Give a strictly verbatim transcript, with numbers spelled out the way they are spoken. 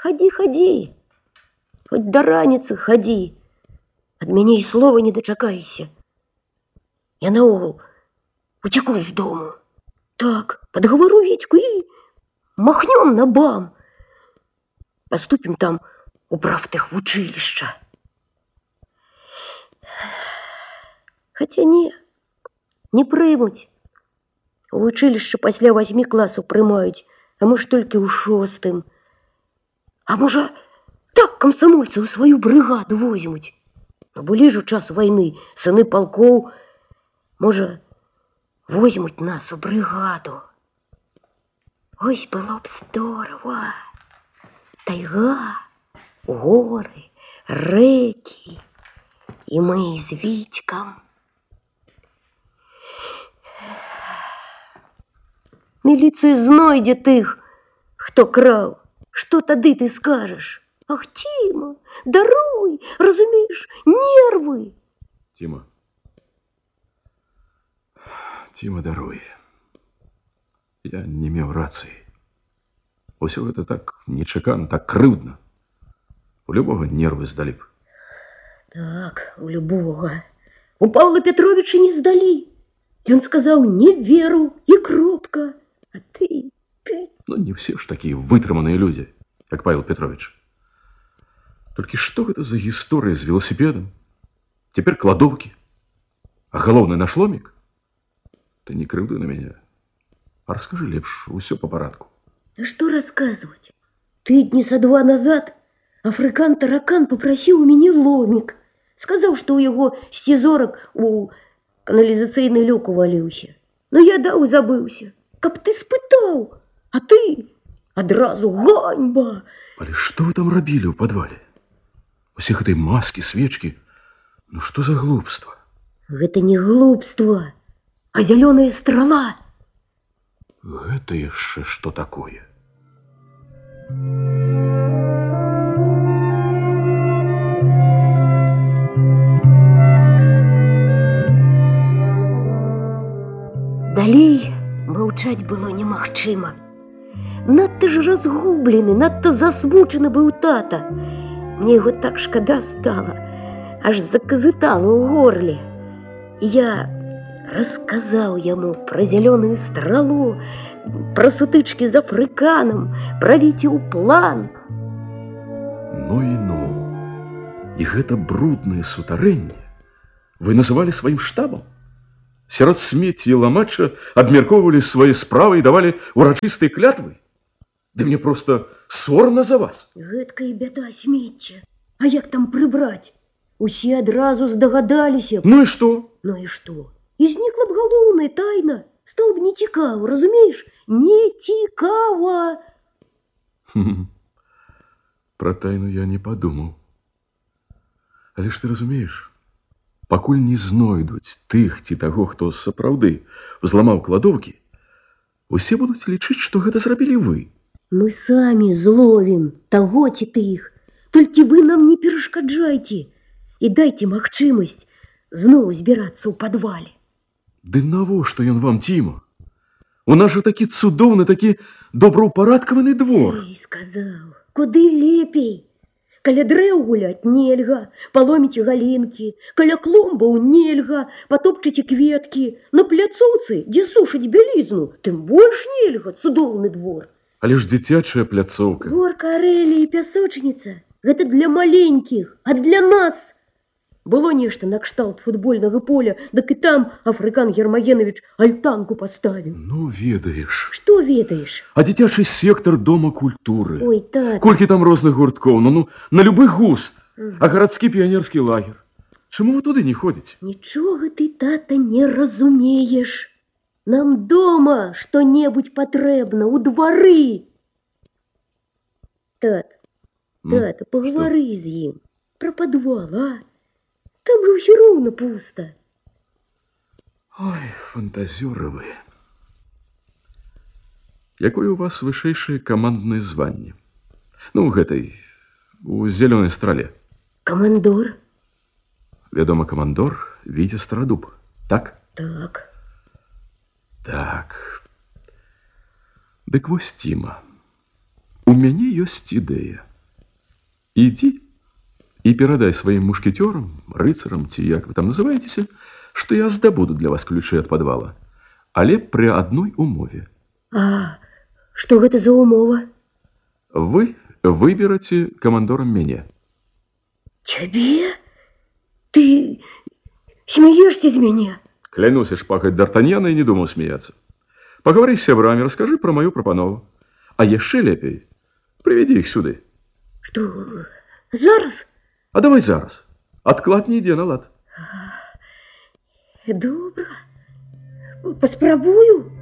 Ходи, ходи, хоть до раніцы ходи. Ад мяне і слова не дачакайся. Я наогул уцеку з дому. Так, подговору Витьку и махнем на бам. Поступим там у правтых в училище. Хотя не, не прымуць. У училище пасля восьми классов прымаюць, а может только у шостым. А может так комсомольцы у свою бригаду возьмуть. А былі ж у час войны сыны полков, может, возьмуть нас у бригаду. Ось было б здорово. Тайга, горы, реки, и мы с Витьком. Милиция знойдет их, кто крал. Что тады ты скажешь? Ах, Тима, даруй, разумеешь, нервы. Тима. Тима, даруй. Я не меў рацыі. Усё гэта так нечакана, так крыўдна. У любого нервы здалі б. Так, у любого. У Павла Петровича не сдали. И он сказал: не веру, и кропка. А ты, ты... Ну, не все ж такие вытрыманные люди, как Павел Петрович. Только что это за история с велосипедом? Теперь кладовки. А головный наш ломик? Ты не крыўды на меня. А расскажи лепш, усё по порядку. А что рассказывать? Ты дни со два назад Африкан-таракан попросил у меня ломик. Сказал, что у его стизорок у канализацыйны люк увалился. Но я даў забылся. Каб ты спытаў, а ты адразу ганьба. Але что вы там рабілі ў подвале? Усіх этой маски, свечки. Ну что за глупство? Это не глупство, а зеленая страла. Это яшчэ что такое? Далей маўчаць было немагчыма. Надта ж разгублены, надта засмучаны быў тата. Мне его так шкада стала, аж заказытала ў горле. Я рассказал ему про зеленую стралу, про сутычки с Африканом, про Витю план. Ну и ну. И это брудное сутарэнне вы называли своим штабом? Сярод смецця и ламача абмяркоўвалі свои справы и давали урачыстыя клятвы? Да мне просто соромно за вас. Гэткая бяда смецця. А як там прыбраць? Усе адразу здагадаліся. Ну и что? Ну и что? И знікла б галоўная тайна. Стало б не цікава, разумеешь? Не цікава. Хм. Про тайну я не подумал. Але ж ты разумеешь, пакуль не знойдуць тых ці таго, хто сапраўды взламаў кладоўкі, усе будуць лічыць, што гэта зрабілі вы. Мы сами зловим таго ці тых. Толькі вы нам не перашкаджайце і дайце магчымасць зноў збірацца ў падвале. Ды навошта ён вам, Тима? У нас же такі цудоўны, такі добраўпарадкаваны двор. Эй, сказаў, куды лепей. Каля дрэў гуляць нельга, паломіце галінкі, каля клумбаў нельга, патопчыце кветкі, на пляцоўцы, дзе сушыць бялізну, тым больш нельга, цудоўны двор. Але ж дзіцячая пляцоўка. Двор карэлі і пясочніца, гэта для маленькіх, а для нас. Было нешта накшталт футбольнага поля, дык і там Африкан Гермагенович альтанку поставіў. Ну, ведаеш. Што ведаеш? А дзіцячы сектор дома культуры. Ой, тата. Колькі там розных гурткоў, ну, ну, на любы густ. А гарадскі піянерскі лагер. Чаму вы туды не ходзіце? Нічога ты, тата, не разумееш. Нам дома што-небудзь патрэбна, у двары. Тат, тата, пагавары з ім. Пра падвал, а? Там же все ровно пусто. Ой, фантазеры вы. Якое у вас вышэйшае каманднае званне? Ну, у гэтай, у зеленой страле. Камандор. Вядома, камандор Витя Стародуб, так? Так. Так. Дык вось, Тима, у мяне ёсць ідэя. Иди и передай своим мушкетерам, рыцарам, ті, як вы там называетесь, что я здобуду для вас ключи от подвала, але при одной умове. А что это за умова? Вы выберете командором меня. Тебе? Ты смеешься из меня? Клянусь шпахать Д'Артаньяна и не думал смеяться. Поговори с сябрами, расскажи про мою пропанову. А еще лепей, приведи их сюда. Что, зараз? А давай зараз. Адклад не йде на лад. Добре. Поспробую.